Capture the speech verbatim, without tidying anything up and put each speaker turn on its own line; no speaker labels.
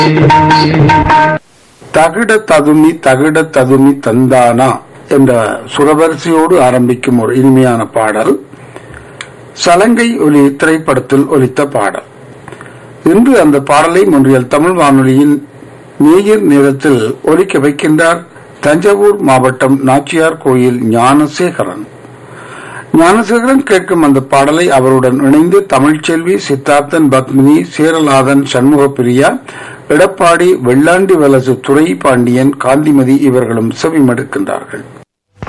தகிட ததுமி தகிட ததுமி தந்தானா என்ற சுரவரிசையோடு ஆரம்பிக்கும் ஒரு இனிமையான பாடல் சலங்கை ஒலி திரைப்படத்தில் ஒலித்த பாடல். இன்று அந்த பாடலை மொன்றியல் தமிழ் வானொலியின் நேயர் நேரத்தில் ஒலிக்க வைக்கின்றார் தஞ்சாவூர் மாவட்டம் நாச்சியார் கோயில் ஞானசேகரன். ஞானசேகரன் கேட்கும் அந்த பாடலை அவருடன் இணைந்து தமிழ்ச்செல்வி, சித்தார்த்தன், பத்மினி, சேரலாதன், சண்முகப்பிரியா, எடப்பாடி, வெள்ளாண்டி வலசு, துரை பாண்டியன், காந்திமதி இவர்களும் செவிமடுக்கின்றார்கள்.